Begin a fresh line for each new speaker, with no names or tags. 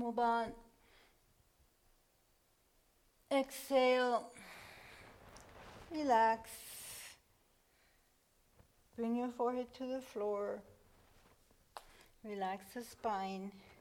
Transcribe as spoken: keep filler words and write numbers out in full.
Move on. Exhale. Relax. Bring your forehead to the floor. Relax the spine.